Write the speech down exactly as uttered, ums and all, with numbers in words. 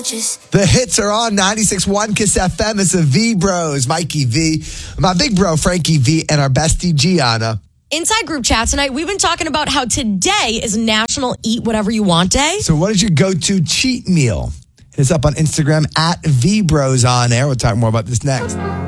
touches. The hits are on ninety-six point one Kiss F M. It's the V Bros, Mikey V, my big bro, Frankie V, and our bestie, Gianna. Inside group chat tonight, we've been talking about how today is National Eat Whatever You Want Day. So what is your go-to cheat meal? Hit us up on Instagram at V Bros on air. We'll talk more about this next.